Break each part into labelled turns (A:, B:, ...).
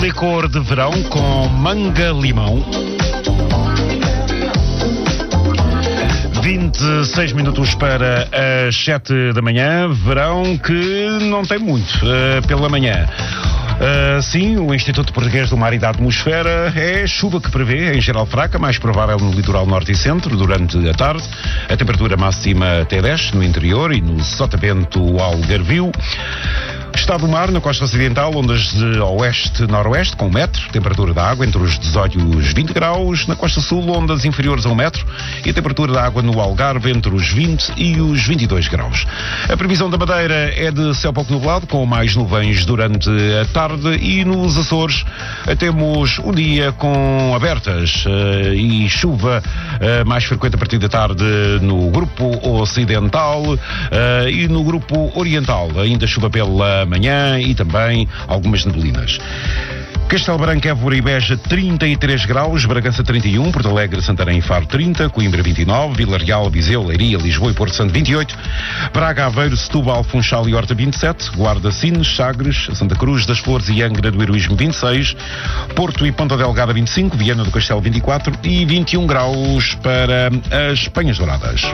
A: Licor de verão com manga-limão. 26 minutos para as 7 da manhã. Verão que não tem muito pela manhã. Sim, o Instituto Português do Mar e da Atmosfera é chuva que prevê, em geral fraca, mais provável no litoral norte e centro, durante a tarde. A temperatura máxima até 10 no interior e no Sotavento Algarvio. Estado do mar, na costa ocidental, ondas de oeste-noroeste, com 1 metro. Temperatura da água entre os 18 e os 20 graus. Na costa sul, ondas inferiores a 1 metro. E a temperatura da água no Algarve entre os 20 e os 22 graus. A previsão da Madeira é de céu pouco nublado, com mais nuvens durante a tarde. E nos Açores temos um dia com abertas e chuva mais frequente a partir da tarde no grupo ocidental e no grupo oriental. Ainda chuva pela manhã e também algumas neblinas. Castelo Branco, Évora e Beja 33 graus, Bragança 31, Porto Alegre, Santarém e Faro 30, Coimbra 29, Vila Real, Viseu, Leiria, Lisboa e Porto Santo 28, Braga, Aveiro, Setúbal, Funchal e Horta 27, Guarda, Sines, Sagres, Santa Cruz das Flores e Angra do Heroísmo 26, Porto e Ponta Delgada 25, Viana do Castelo 24 e 21 graus para as Penhas Douradas.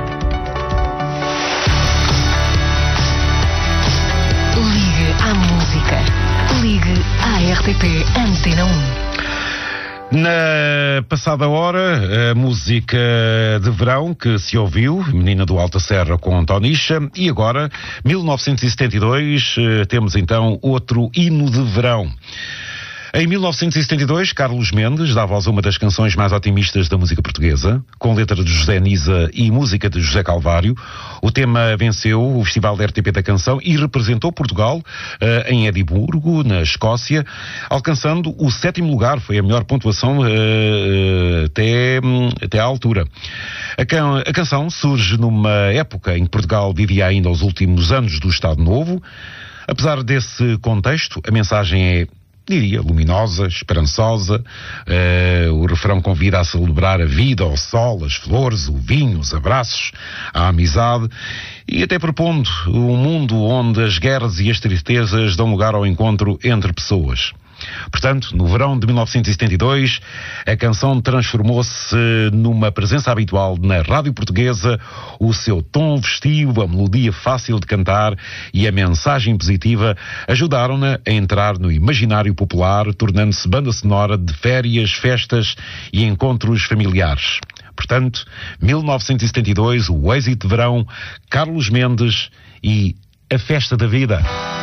B: Ligue à música. Ligue à RTP Antena 1.
A: Na passada hora, a música de verão que se ouviu, Menina do Alta Serra com Tonicha, e agora, 1972, temos então outro hino de verão. Em 1972, Carlos Mendes dá voz a uma das canções mais otimistas da música portuguesa, com letra de José Nisa e música de José Calvário. O tema venceu o Festival da RTP da Canção e representou Portugal em Edimburgo, na Escócia, alcançando o 7º lugar. Foi a melhor pontuação até à altura. A canção surge numa época em que Portugal vivia ainda os últimos anos do Estado Novo. Apesar desse contexto, a mensagem é, diria, luminosa, esperançosa. O refrão convida a celebrar a vida, o sol, as flores, o vinho, os abraços, a amizade e até propondo um mundo onde as guerras e as tristezas dão lugar ao encontro entre pessoas. Portanto, no verão de 1972, a canção transformou-se numa presença habitual na rádio portuguesa. O seu tom festivo, a melodia fácil de cantar e a mensagem positiva ajudaram-na a entrar no imaginário popular, tornando-se banda sonora de férias, festas e encontros familiares. Portanto, 1972, o êxito de verão, Carlos Mendes e A Festa da Vida.